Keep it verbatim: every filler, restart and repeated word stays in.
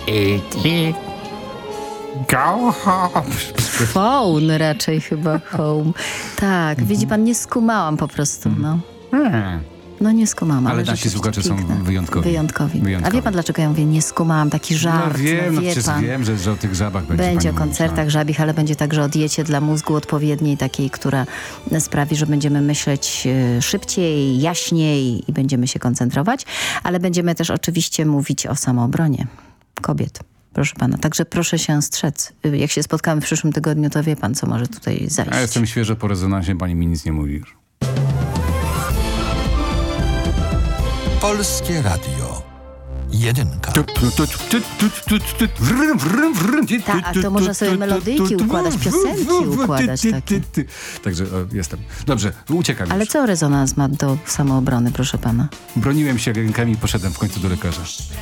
I ty go home. Phone raczej chyba, home. Tak, widzi pan, nie skumałam po prostu, no. Hmm. No nie skumałam. Ale nasi rzeczywiście słuchacze są piękne. wyjątkowi. wyjątkowi. Wyjątkowi. A wie pan, dlaczego ja mówię nie skumałam? Taki żart, No wiem, no, no wie przecież pan. wiem, że, że o tych żabach będzie Będzie o pani koncertach mówić, żabich, ale będzie także o diecie dla mózgu odpowiedniej, takiej, która sprawi, że będziemy myśleć e, szybciej, jaśniej i będziemy się koncentrować, ale będziemy też oczywiście mówić o samoobronie kobiet. Proszę pana, także proszę się strzec. Jak się spotkamy w przyszłym tygodniu, to wie pan, co może tutaj zajść. no. A jestem świeżo po rezonansie, pani mi nic nie mówi już. Polskie Radio. Jedynka. Tak, a to można sobie melodyjki układać, piosenki układać takie. Także o, jestem. Dobrze, uciekam Ale już. co rezonans ma do samoobrony, proszę pana? Broniłem się rękami i poszedłem w końcu do lekarza.